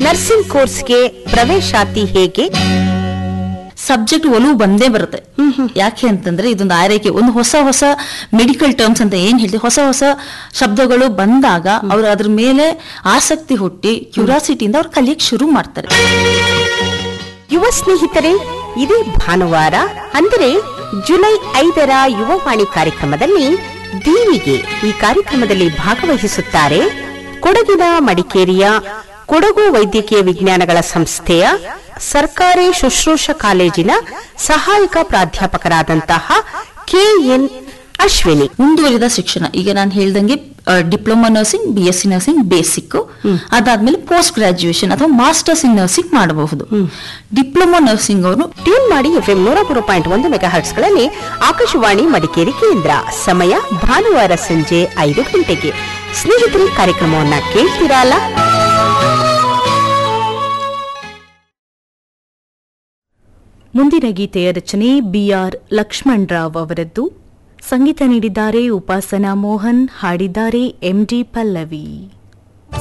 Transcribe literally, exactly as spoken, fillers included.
Nursing ಕೋರ್ಸ್ಗೆ ಪ್ರವೇಶಾತಿ ಹೇಗೆ? ಸಬ್ಜೆಕ್ಟ್ ಒಲವು ಬಂದೇ ಬರುತ್ತೆ. ಯಾಕೆ ಅಂತಂದ್ರೆ ಇದೊಂದು ಆರೈಕೆ, ಒಂದು ಹೊಸ ಹೊಸ ಮೆಡಿಕಲ್ ಟರ್ಮ್ಸ್ ಅಂತ ಏನ್ ಹೇಳ್ತೀವಿ, ಹೊಸ ಹೊಸ ಶಬ್ದಗಳು ಬಂದಾಗ ಅವ್ರು ಅದ್ರ ಮೇಲೆ ಆಸಕ್ತಿ ಹುಟ್ಟಿ ಕ್ಯೂರಿಯಾಸಿಟಿಯಿಂದ ಅವ್ರು ಕಲಿಯಕ್ ಶುರು ಮಾಡ್ತಾರೆ. ಯುವ ಸ್ನೇಹಿತರೆ, ಇದೇ ಭಾನುವಾರ ಅಂದರೆ ಜುಲೈ ಐದರ ಯುವವಾಣಿ ಕಾರ್ಯಕ್ರಮದಲ್ಲಿ ದೀವಿಗೆ ಈ ಕಾರ್ಯಕ್ರಮದಲ್ಲಿ ಭಾಗವಹಿಸುತ್ತಾರೆ ಕೊಡಗಿನ ಮಡಿಕೇರಿಯ ಕೊಡಗು ವೈದ್ಯಕೀಯ ವಿಜ್ಞಾನಗಳ ಸಂಸ್ಥೆಯ ಸರ್ಕಾರಿ ಶುಶ್ರೂಷಾ ಕಾಲೇಜಿನ ಸಹಾಯಕ ಪ್ರಾಧ್ಯಾಪಕರಾದಂತಹ ಕೆಎನ್ ಅಶ್ವಿನಿ. ಮುಂದುವರಿದ ಶಿಕ್ಷಣ, ಈಗ ನಾನು ಹೇಳ್ದಂಗೆ diploma nursing, B S C nursing basic, ಅದಾದ್ಮೇಲೆ ಪೋಸ್ಟ್ ಗ್ರಾಜುಯೇಷನ್ ಅಥವಾ ಮಾಸ್ಟರ್ಸ್ ಇನ್ ನರ್ಸಿಂಗ್ ಮಾಡಬಹುದು. ಡಿಪ್ಲೊಮಾ ನರ್ಸಿಂಗ್ ಅವರು ಟ್ಯೂನ್ ಮಾಡಿ ಎಫ್ಎಂ ನೂರ ಮೂರು ಪಾಯಿಂಟ್ ಒಂದು ಮೆಗಾ ಹರ್ಟ್ಸ್ ಗಳಲ್ಲಿ ಆಕಾಶವಾಣಿ ಮಡಿಕೇರಿ ಕೇಂದ್ರ. ಸಮಯ ಭಾನುವಾರ ಸಂಜೆ ಐದು ಗಂಟೆಗೆ. ಸ್ನೇಹಿತರೆ, ಕಾರ್ಯಕ್ರಮವನ್ನ ಕೇಳ್ತೀರಲ್ಲ? ಮುಂದಿನ ಗೀತೆಯ ರಚನೆ ಬಿಆರ್ ಲಕ್ಷ್ಮಣ್ ರಾವ್ ಅವರದ್ದು. ಸಂಗೀತ ನೀಡಿದ್ದಾರೆ ಉಪಾಸನಾ ಮೋಹನ್, ಹಾಡಿದ್ದಾರೆ ಎಂಡಿ ಪಲ್ಲವಿ.